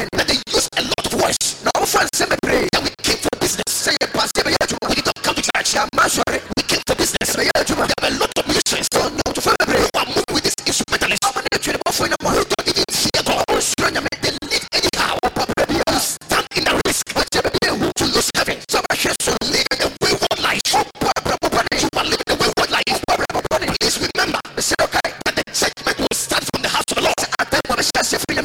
that they use a lot of words. Now, friends, say me pray that we came for business. Say it, Pastor, we did not come to church. We came for business. We have a lot of musicians. So now to find who are moving with this instrumentalist. How many children for who don't even fear God? They live anyhow. You stand in the risk to lose heaven. So I share so living a wayward life. You are living a wayward life. Please remember, they said, okay, that the judgment will start from the house of the Lord.